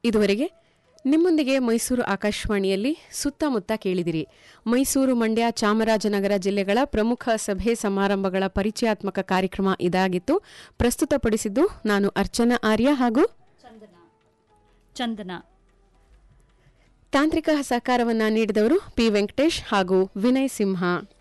ಇದುವರೆಗೆ ನಿಮ್ಮೊಂದಿಗೆ ಮೈಸೂರು ಆಕಾಶವಾಣಿಯಲ್ಲಿ ಸುತ್ತಮುತ್ತ ಕೇಳಿದಿರಿ. ಮೈಸೂರು, ಮಂಡ್ಯ, ಚಾಮರಾಜನಗರ ಜಿಲ್ಲೆಗಳ ಪ್ರಮುಖ ಸಭೆ ಸಮಾರಂಭಗಳ ಪರಿಚಯಾತ್ಮಕ ಕಾರ್ಯಕ್ರಮ ಇದಾಗಿತ್ತು. ಪ್ರಸ್ತುತಪಡಿಸಿದ್ದು ನಾನು ಅರ್ಚನಾ ಆರ್ಯ ಹಾಗೂ ಚಂದನಾ. ತಾಂತ್ರಿಕ ಸಹಕಾರವನ್ನ ನೀಡಿದವರು ಪಿ ವೆಂಕಟೇಶ್ ಹಾಗೂ ವಿನಯ್ ಸಿಂಹ.